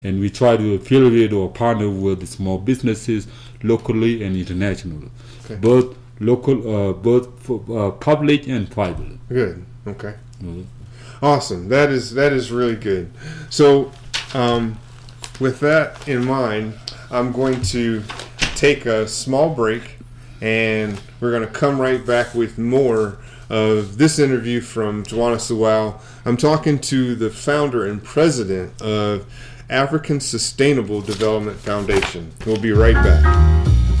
And we try to affiliate or partner with small businesses locally and internationally, both local, public and private. Good. Okay. Awesome. That is really good. So, with that in mind, I'm going to take a small break, and we're going to come right back with more of this interview from Juana Sewell. I'm talking to the founder and president of African Sustainable Development Foundation. We'll be right back.